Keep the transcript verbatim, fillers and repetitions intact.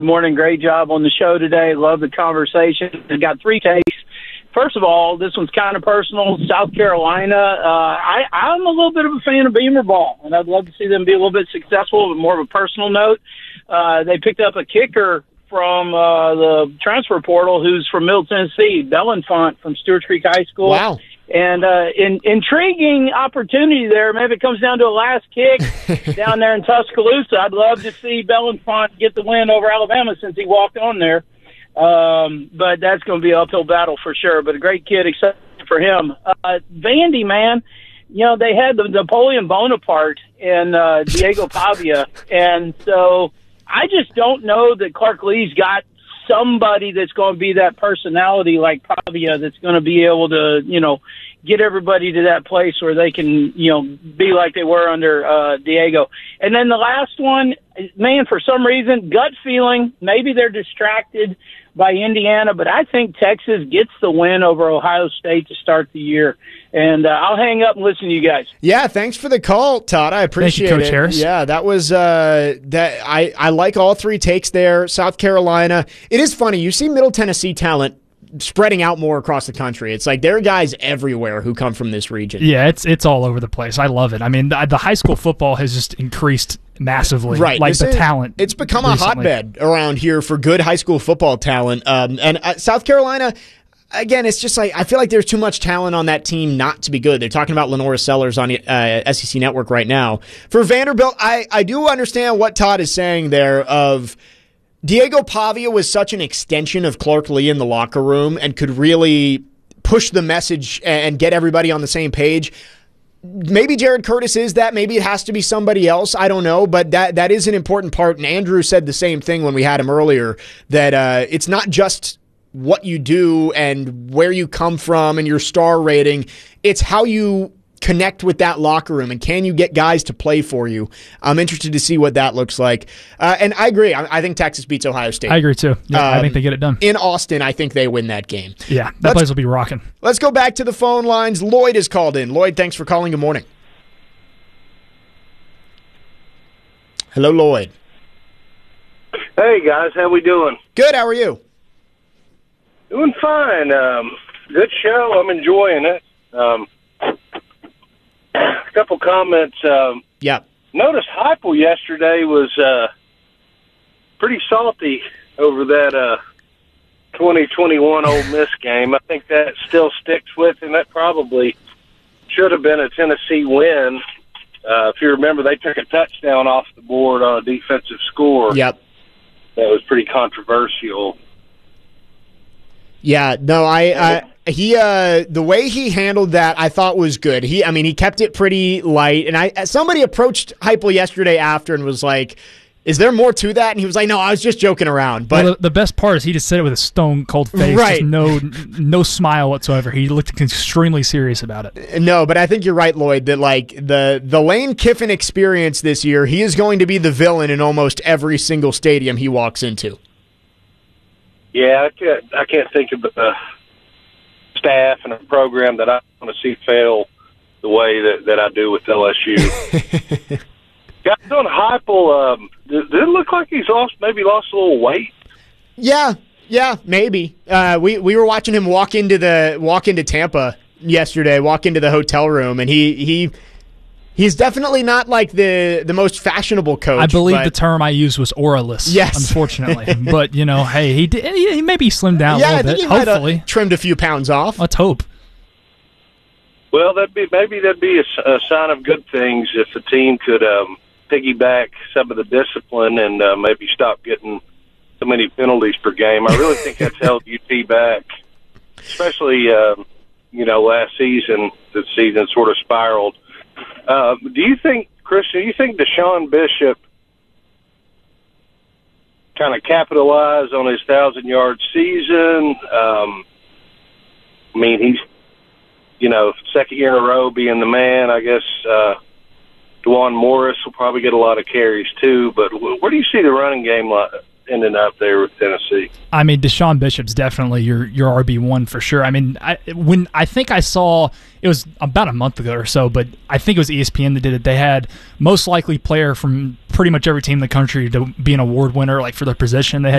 Morning. Great job on the show today. Love the conversation. I've got three takes. First of all, this one's kind of personal. South Carolina, uh, I, I'm a little bit of a fan of Beamer ball, and I'd love to see them be a little bit successful, but more of a personal note. Uh, they picked up a kicker from uh, the transfer portal who's from Middle Tennessee, Belenfant from Stewart's Creek High School. Wow. And uh, in, intriguing opportunity there. Maybe it comes down to a last kick down there in Tuscaloosa. I'd love to see Belenfant get the win over Alabama since he walked on there. Um, but that's going to be an uphill battle for sure. But a great kid, except for him. Uh, Vandy, man, you know, they had the Napoleon Bonaparte and uh, Diego Pavia. And so I just don't know that Clark Lee's got somebody that's going to be that personality like Pavia that's going to be able to, you know, get everybody to that place where they can, you know, be like they were under uh, Diego. And then the last one, man, for some reason, gut feeling, maybe they're distracted by Indiana, but I think Texas gets the win over Ohio State to start the year. And uh, I'll hang up and listen to you guys. Yeah, thanks for the call, Todd. I appreciate Thank you, Coach it. Harris. Yeah, that was uh, that. I I like all three takes there. South Carolina. It is funny. You see Middle Tennessee talent spreading out more across the country. It's like there are guys everywhere who come from this region. Yeah, it's it's all over the place. I love it. I mean, the, the high school football has just increased massively. Right, like this the is, talent. It's become recently. a hotbed around here for good high school football talent. Um, and uh, South Carolina. Again, it's just like I feel like there's too much talent on that team not to be good. They're talking about Lenora Sellers on uh, S E C Network right now. For Vanderbilt, I, I do understand what Todd is saying there of Diego Pavia was such an extension of Clark Lee in the locker room and could really push the message and get everybody on the same page. Maybe Jared Curtis is that. Maybe it has to be somebody else. I don't know, but that that is an important part. And Andrew said the same thing when we had him earlier, that uh, it's not just what you do and where you come from and your star rating. It's how you connect with that locker room and can you get guys to play for you. I'm interested to see what that looks like. Uh, and I agree. I, I think Texas beats Ohio State. I agree too. Yeah, um, I think they get it done. In Austin, I think they win that game. Yeah, that let's, place will be rocking. Let's go back to the phone lines. Lloyd is called in. Lloyd, thanks for calling. Good morning. Hello, Lloyd. Hey, guys. How we doing? Good. How are you? Doing fine. Um, good show. I'm enjoying it. Um, a couple comments. Um, yeah. Noticed Heupel yesterday was uh, pretty salty over that uh, twenty twenty-one Ole Miss game. I think that still sticks with him. That probably should have been a Tennessee win. Uh, if you remember, they took a touchdown off the board on a defensive score. Yep. That was pretty controversial. Yeah, no, I, I he uh, the way he handled that I thought was good. He, I mean, he kept it pretty light. And I somebody approached Heupel yesterday after and was like, "Is there more to that?" And he was like, "No, I was just joking around." But well, the, the best part is he just said it with a stone cold face, right? Just no, no smile whatsoever. He looked extremely serious about it. No, but I think you're right, Lloyd. That like the the Lane Kiffin experience this year, he is going to be the villain in almost every single stadium he walks into. Yeah, I can't, I can't think of a staff and a program that I want to see fail the way that, that I do with L S U. Guys, on Heupel, um, does it look like he's lost, maybe lost a little weight? Yeah, yeah, maybe. Uh, we we were watching him walk into the walk into Tampa yesterday, walk into the hotel room, and he he. He's definitely not like the, the most fashionable coach. I believe but, the term I used was auraless, yes. Unfortunately. But, you know, hey, he did, he, he maybe slimmed down yeah, a little I think bit, he hopefully. Might have trimmed a few pounds off. Let's hope. Well, that'd be maybe that'd be a, a sign of good things if the team could um, piggyback some of the discipline and uh, maybe stop getting so many penalties per game. I really think that's held U T back, especially, um, you know, last season, the season sort of spiraled. Uh, do you think, Christian, do you think Deshaun Bishop kind of capitalized on his thousand-yard season? Um, I mean, he's, you know, second year in a row being the man. I guess uh, DeJuan Morris will probably get a lot of carries too. But where do you see the running game ending up there with Tennessee. I mean, Deshaun Bishop's definitely your your R B one for sure. I mean, I, when I think I saw it was about a month ago or so, but I think it was E S P N that did it. They had most likely player from pretty much every team in the country to be an award winner, like for their position. They had